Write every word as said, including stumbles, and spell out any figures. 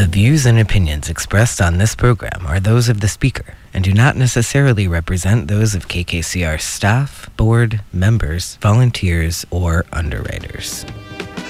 The views and opinions expressed on this program are those of the speaker and do not necessarily represent those of K K C R staff, board, members, volunteers, or underwriters.